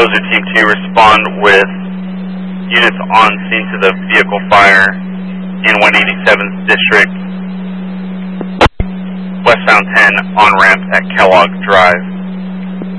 Bulldozer Team 2 respond with units on scene to the vehicle fire in 187th District, westbound 10 on ramp at Kellogg Drive.